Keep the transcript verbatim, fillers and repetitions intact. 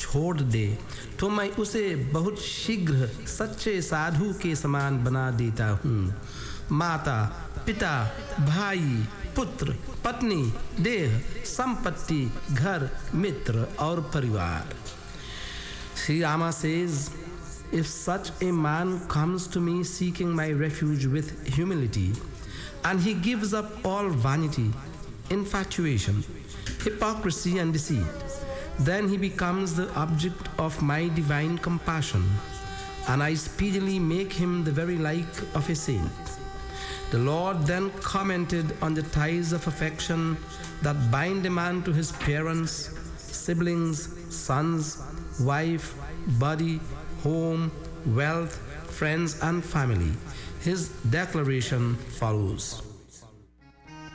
छोड़ दे तो मैं उसे बहुत शीघ्र सच्चे साधु के समान बना देता हूँ। माता, पिता, भाई, पुत्र, पत्नी, देह, संपत्ति, घर, मित्र और परिवार। Sri Rama says, if such a man comes to me seeking my refuge with humility, and he gives up all vanity, infatuation, hypocrisy and deceit, then he becomes the object of my divine compassion, and I speedily make him the very like of a saint. The Lord then commented on the ties of affection that bind a man to his parents, siblings, sons, wife, body, home, wealth, friends and family. His declaration follows.